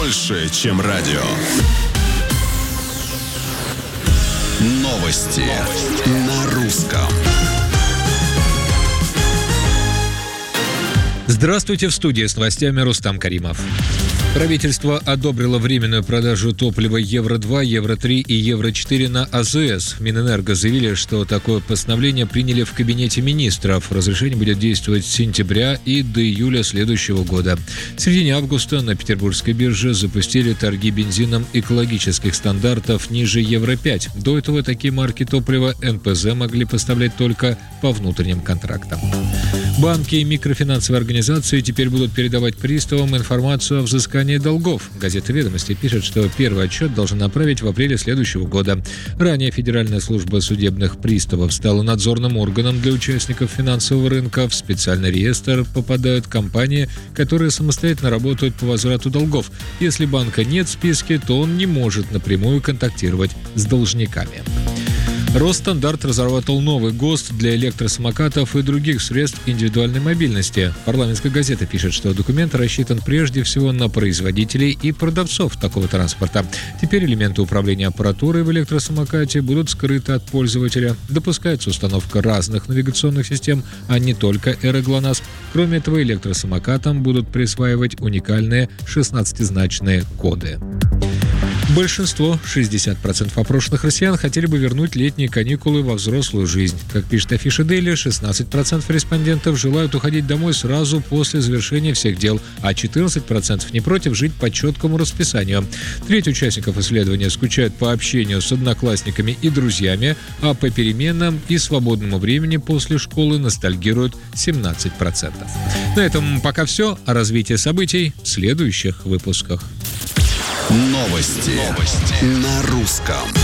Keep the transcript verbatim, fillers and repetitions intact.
больше, чем радио. Новости, Новости. На русском. Здравствуйте, в студии с новостями Рустам Каримов. Правительство одобрило временную продажу топлива евро два, евро три и евро четыре на АЗС. Минэнерго заявили, что такое постановление приняли в кабинете министров. Разрешение будет действовать с сентября и до июля следующего года. В середине августа на петербургской бирже запустили торги бензином экологических стандартов ниже евро пять. До этого такие марки топлива эн пэ зэ могли поставлять только по внутренним контрактам. Банки и микрофинансовые организации теперь будут передавать приставам информацию о взыскании долгов. Газета «Ведомости» пишет, что первый отчет должен направить в апреле следующего года. Ранее Федеральная служба судебных приставов стала надзорным органом для участников финансового рынка. В специальный реестр попадают компании, которые самостоятельно работают по возврату долгов. Если банка нет в списке, то он не может напрямую контактировать с должниками. Росстандарт разработал новый ГОСТ для электросамокатов и других средств индивидуальной мобильности. Парламентская газета пишет, что документ рассчитан прежде всего на производителей и продавцов такого транспорта. Теперь элементы управления аппаратурой в электросамокате будут скрыты от пользователя. Допускается установка разных навигационных систем, а не только эр ГЛОНАСС. Кроме этого, электросамокатам будут присваивать уникальные шестнадцатизначные коды. Большинство, шестьдесят процентов опрошенных россиян, хотели бы вернуть летние каникулы во взрослую жизнь. Как пишет Афиша Дейли, шестнадцать процентов респондентов желают уходить домой сразу после завершения всех дел, а четырнадцать процентов не против жить по четкому расписанию. Треть участников исследования скучают по общению с одноклассниками и друзьями, а по переменам и свободному времени после школы ностальгируют семнадцать процентов. На этом пока все. О развитии событий в следующих выпусках. Новости, Новости. На русском.